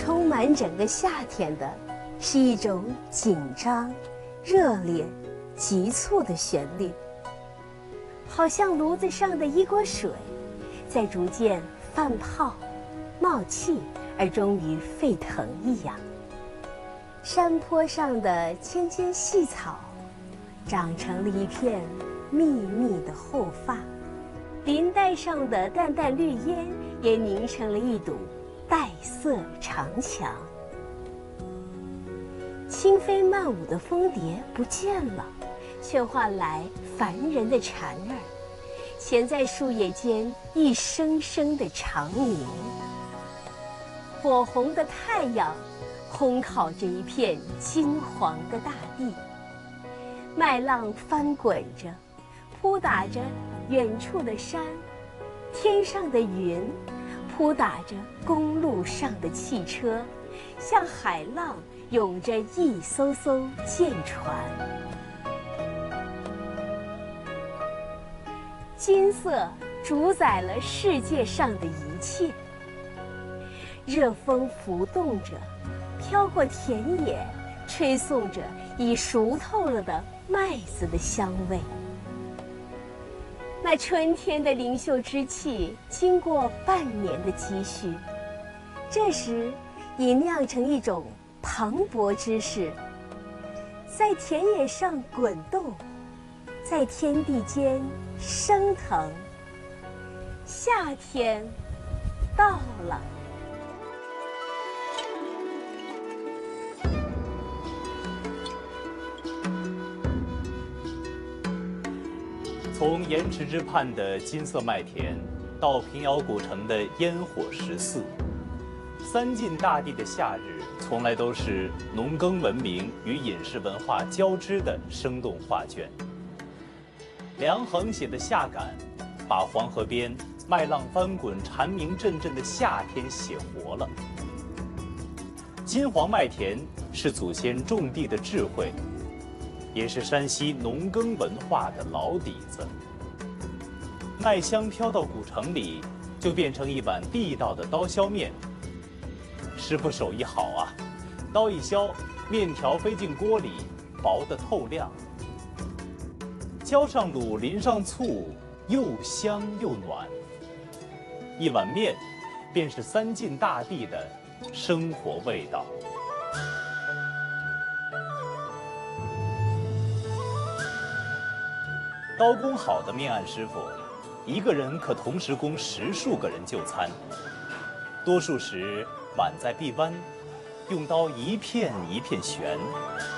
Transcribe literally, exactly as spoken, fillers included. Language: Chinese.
充满整个夏天的，是一种紧张、热烈、急促的旋律，好像炉子上的一锅水，在逐渐泛泡、冒气，而终于沸腾一样。山坡上的纤纤细草，长成了一片密密的厚发，林带上的淡淡绿烟也凝成了一堵黛色长墙。轻飞漫舞的蜂蝶不见了，却换来烦人的蝉儿，衔在树叶间一声声的长鸣。火红的太阳烘烤着一片金黄的大地，麦浪翻滚着，扑打着远处的山，天上的云扑打着公路上的汽车，像海浪涌着一艘艘舰船。金色主宰了世界上的一切，热风浮动着，飘过田野，吹送着已熟透了的麦子的香味。那春天的灵秀之气经过半年的积蓄，这时已酿成一种磅礴之势，在田野上滚动，在天地间升腾。夏天到了。 从盐池之畔的金色麦田，到平遥古城的烟火十四，三晋大地的夏日，从来都是农耕文明与饮食文化交织的生动画卷。梁衡写的夏感，把黄河边麦浪翻滚、蝉鸣阵阵的夏天写活了。金黄麦田是祖先种地的智慧，也是山西农耕文化的老底子。麦香飘到古城里，就变成一碗地道的刀削面。师傅手艺好啊，刀一削，面条飞进锅里，薄得透亮。浇上卤，淋上醋，又香又暖。一碗面，便是三晋大地的生活味道。刀工好的面案师傅，一个人可同时供十数个人就餐。多数时碗在臂弯，用刀一片一片旋，